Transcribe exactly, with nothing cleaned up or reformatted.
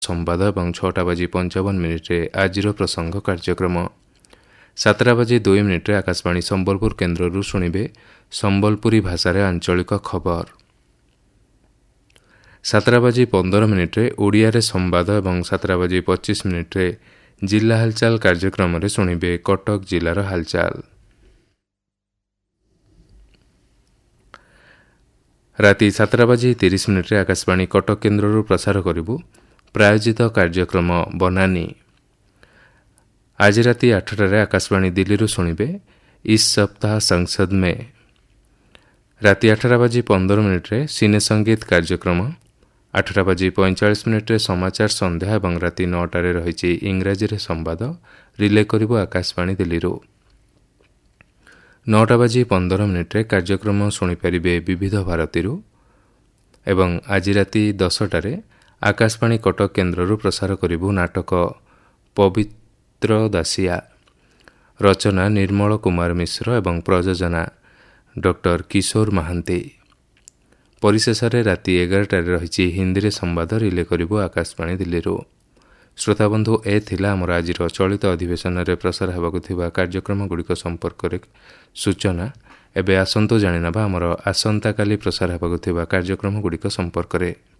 ସମ୍ବାଦ ଏବଂ ଛଅଟା ବାଜି ପଞ୍ଚାବନ ମିନିଟ୍ରେ ଆଜିର ପ୍ରସଙ୍ଗ କାର୍ଯ୍ୟକ୍ରମ। ସାତଟା ବାଜି ଦୁଇ ମିନିଟ୍ରେ ଆକାଶବାଣୀ ସମ୍ବଲପୁର କେନ୍ଦ୍ରରୁ ଶୁଣିବେ ସମ୍ବଲପୁରୀ ଭାଷାରେ ଆଞ୍ଚଳିକ ଖବର। ସାତଟା ବାଜି ପନ୍ଦର ମିନିଟ୍ରେ ଓଡ଼ିଆରେ ସମ୍ବାଦ ଏବଂ ସାତଟା ବାଜି ପଚିଶ ମିନିଟ୍ରେ ଜିଲ୍ଲା ହାଲଚାଲ କାର୍ଯ୍ୟକ୍ରମରେ ଶୁଣିବେ କଟକ ଜିଲ୍ଲାର ହାଲଚାଲ। ରାତି ସାତଟା ବାଜି ତିରିଶ ମିନିଟ୍ରେ ଆକାଶବାଣୀ କଟକ କେନ୍ଦ୍ରରୁ ପ୍ରସାର କରିବୁ ପ୍ରାୟୋଜିତ କାର୍ଯ୍ୟକ୍ରମ ବନାନୀ। ଆଜି ରାତି ଆଠଟାରେ ଆକାଶବାଣୀ ଦିଲ୍ଲୀରୁ ଶୁଣିବେ ଇସ୍ ସପ୍ତାହ ସଂସଦ ମେ। ରାତି ଆଠଟା ବାଜି ପନ୍ଦର ମିନିଟ୍ରେ ସିନେ ସଙ୍ଗୀତ କାର୍ଯ୍ୟକ୍ରମ। ଆଠଟା ବାଜି ପଇଁଚାଳିଶ ମିନିଟ୍ରେ ସମାଚାର ସନ୍ଧ୍ୟା ଏବଂ ରାତି ନଅଟାରେ ରହିଛି ଇଂରାଜୀରେ ସମ୍ବାଦ ରିଲେ କରିବ ଆକାଶବାଣୀ ଦିଲ୍ଲୀରୁ। ନଅଟା ବାଜି ପନ୍ଦର ମିନିଟ୍ରେ କାର୍ଯ୍ୟକ୍ରମ ଶୁଣିପାରିବେ ବିବିଧ ଭାରତୀରୁ ଏବଂ ଆଜି ରାତି ଦଶଟାରେ ଆକାଶବାଣୀ କଟକ କେନ୍ଦ୍ରରୁ ପ୍ରସାର କରିବୁ ନାଟକ ପବିତ୍ର ଦାସିଆ। ରଚନା ନିର୍ମଳ କୁମାର ମିଶ୍ର ଏବଂ ପ୍ରଯୋଜନା ଡକ୍ଟର କିଶୋର ମହାନ୍ତି। ପରିଶେଷରେ ରାତି ଏଗାରଟାରେ ରହିଛି ହିନ୍ଦୀରେ ସମ୍ବାଦ ରିଲେ କରିବୁ ଆକାଶବାଣୀ ଦିଲ୍ଲୀରୁ। ଶ୍ରୋତାବନ୍ଧୁ, ଏ ଥିଲା ଆମର ଆଜିର ଚଳିତ ଅଧିବେଶନରେ ପ୍ରସାର ହେବାକୁ ଥିବା କାର୍ଯ୍ୟକ୍ରମଗୁଡ଼ିକ ସମ୍ପର୍କରେ ସୂଚନା। ଏବେ ଆସନ୍ତୁ ଜାଣିନେବା ଆମର ଆସନ୍ତାକାଲି ପ୍ରସାର ହେବାକୁ ଥିବା କାର୍ଯ୍ୟକ୍ରମଗୁଡ଼ିକ ସମ୍ପର୍କରେ।